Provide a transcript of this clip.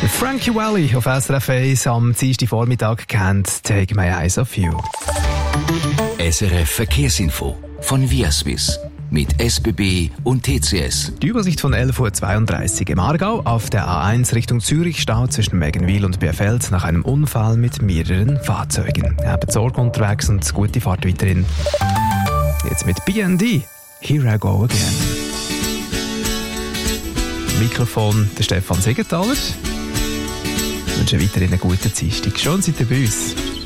Frankie Valli auf SRF 1 am Dienstagvormittag kennt «Take My Eyes Off You». SRF Verkehrsinfo von Viaswiss mit SBB und TCS. Die Übersicht von 11.32 Uhr im Aargau. Auf der A1 Richtung Zürich Stau zwischen Meggenwil und Bierfeld nach einem Unfall mit mehreren Fahrzeugen. Eben Sorge unterwegs und gute Fahrt weiterhin. Jetzt mit BND. Here I Go Again. Mikrofon der Stefan Segenthaler. Ich wünsche weiterhin einen guten Dienstag. Schön seid ihr bei uns.